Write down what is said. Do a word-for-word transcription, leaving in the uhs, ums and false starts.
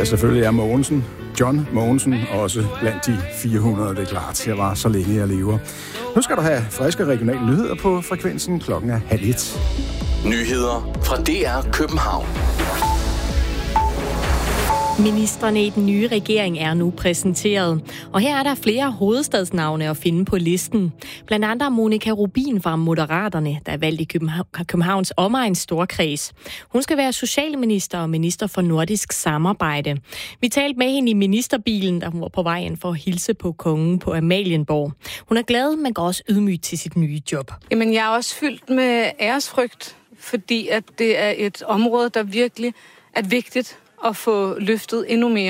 der selvfølgelig er Mogensen. John Mogensen, også blandt de fire hundrede, det er klart. Her var Så længe jeg lever. Nu skal du have friske regionale nyheder på frekvensen. Klokken er halv et. Nyheder fra D R København. Ministrene i den nye regering er nu præsenteret, og her er der flere hovedstadsnavne at finde på listen. Blandt andre Monika Rubin fra Moderaterne, der er valgt i Københavns omegns storkreds. Hun skal være socialminister og minister for nordisk samarbejde. Vi talte med hende i ministerbilen, da hun var på vej ind for at hilse på kongen på Amalienborg. Hun er glad, men går også ydmygt til sit nye job. Jamen, jeg er også fyldt med æresfrygt, fordi at det er et område, der virkelig er vigtigt at få løftet endnu mere.